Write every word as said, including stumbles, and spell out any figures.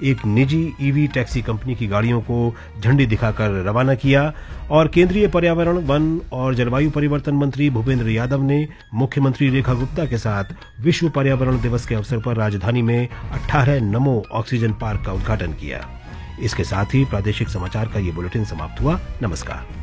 एक निजी EV taxi company की गाड़ियों को झंडी दिखाकर रवाना किया और केंद्रीय पर्यावरण, वन और जलवायु परिवर्तन मंत्री भूपेंद्र यादव ने मुख्यमंत्री रेखा गुप्ता के साथ विश्व पर्यावरण दिवस के अवसर पर राजधानी में अठारह नमो ऑक्सीजन पार्क का उद्घाटन किया। इसके साथ ही प्रादेशिक समाचार का ये बुलेटिन समाप्त हुआ। नमस्कार।